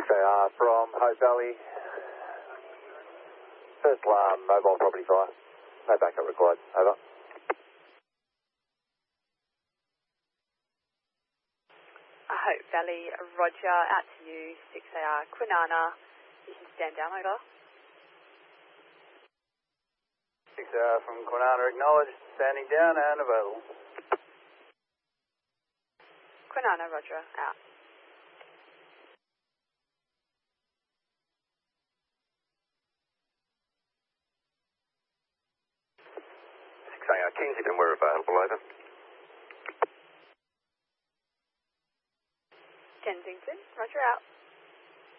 6AR from Hope Valley. First alarm, mobile property fire. No backup required. Over. Hope Valley, Roger, out to you, 6AR, Kwinana. You can stand down, over. 6AR from Kwinana, acknowledged, standing down and available. Kwinana, Roger, out. 6AR, Kensington, we're available, over. Kensington, Roger, out.